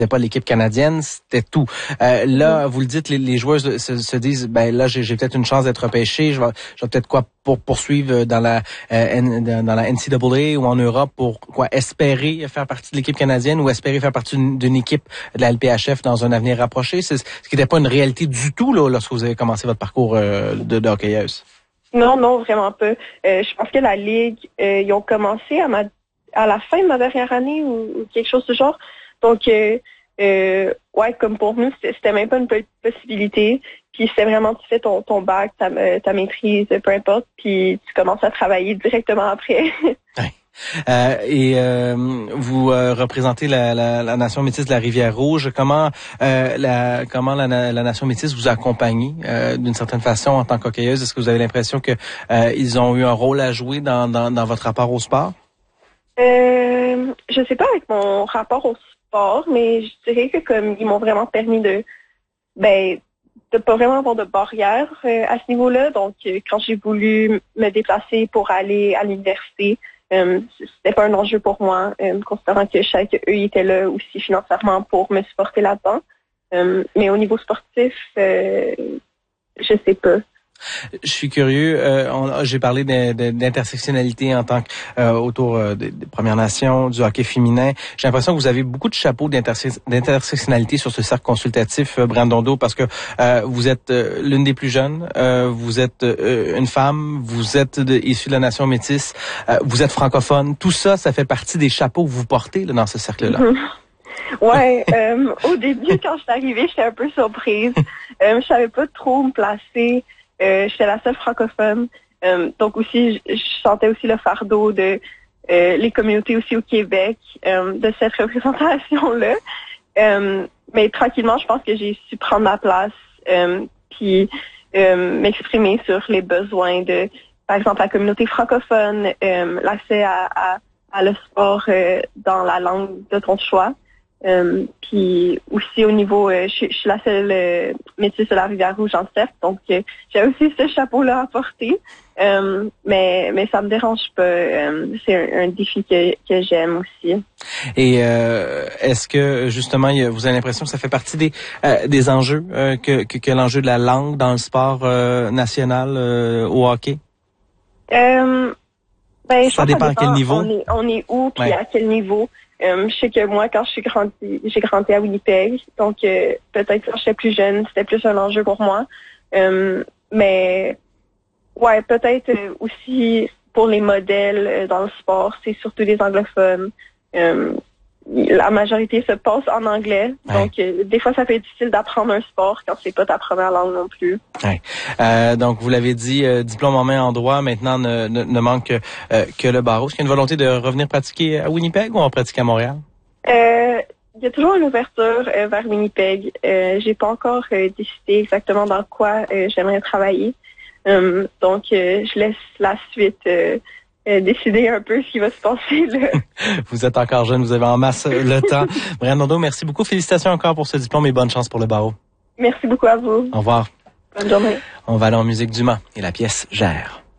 C'était pas l'équipe canadienne, c'était tout. Là, vous le dites, les joueurs se disent, ben là, j'ai peut-être une chance d'être repêché. Je vais peut-être pour poursuivre dans la NCAA ou en Europe pour espérer faire partie de l'équipe canadienne ou espérer faire partie d'une équipe de la LPHF dans un avenir rapproché. Ce qui n'était pas une réalité du tout là lorsque vous avez commencé votre parcours de hockeyeuse. Non, vraiment pas. Je pense que la Ligue, ils ont commencé à la fin de ma dernière année ou quelque chose du genre. Donc, comme pour nous, c'était même pas une possibilité. Puis c'est vraiment, tu fais ton bac, ta maîtrise, peu importe, puis tu commences à travailler directement après. Ouais. Vous représentez la nation métisse de la Rivière-Rouge. Comment la nation métisse vous accompagne d'une certaine façon en tant qu'hockeyeuse? Est-ce que vous avez l'impression que ils ont eu un rôle à jouer dans votre rapport au sport? Je sais pas avec mon rapport au sport, mais je dirais que comme ils m'ont vraiment permis de pas vraiment avoir de barrière à ce niveau-là. Donc quand j'ai voulu me déplacer pour aller à l'université, c'était pas un enjeu pour moi, considérant que je savais qu'eux étaient là aussi financièrement pour me supporter là-dedans. Mais au niveau sportif, je sais pas. Je suis curieux. J'ai parlé d'intersectionnalité en tant que autour des Premières Nations, du hockey féminin. J'ai l'impression que vous avez beaucoup de chapeaux d'intersectionnalité sur ce cercle consultatif, Brandon Do, parce que vous êtes l'une des plus jeunes. Vous êtes une femme. Vous êtes issue de la nation métisse. Vous êtes francophone. Tout ça, ça fait partie des chapeaux que vous portez là, dans ce cercle-là. Ouais. Au début, quand je suis arrivée, j'étais un peu surprise. Je savais pas trop me placer. J'étais la seule francophone. Donc aussi, je sentais aussi le fardeau de les communautés aussi au Québec, de cette représentation-là. Mais tranquillement, je pense que j'ai su prendre ma place puis m'exprimer sur les besoins de, par exemple, la communauté francophone, l'accès à le sport dans la langue de ton choix. Puis aussi au niveau, je suis la seule métisse de la Rivière-Rouge en chef, donc j'ai aussi ce chapeau-là à porter, mais ça me dérange pas. C'est un défi que j'aime aussi. Et est-ce que justement vous avez l'impression que ça fait partie des enjeux que l'enjeu de la langue dans le sport national au hockey? Ça dépend à quel niveau. On est où puis à quel niveau. Je sais que moi, quand j'ai grandi à Winnipeg, donc peut-être quand j'étais plus jeune, c'était plus un enjeu pour moi. Mais ouais, peut-être aussi pour les modèles dans le sport, c'est surtout des anglophones. La majorité se passe en anglais, donc des fois ça peut être difficile d'apprendre un sport quand c'est pas ta première langue non plus. Ouais. Donc vous l'avez dit, diplôme en main en droit, maintenant ne manque que le barreau. Est-ce qu'il y a une volonté de revenir pratiquer à Winnipeg ou en pratiquer à Montréal? Il y a toujours une ouverture vers Winnipeg. J'ai pas encore décidé exactement dans quoi j'aimerais travailler. Donc je laisse la suite décider un peu ce qui va se passer là. Vous êtes encore jeune, vous avez en masse le temps. Brandon Do, merci beaucoup. Félicitations encore pour ce diplôme et bonne chance pour le barreau. Merci beaucoup à vous. Au revoir. Bonne journée. On va aller en musique du Mans et la pièce Gère.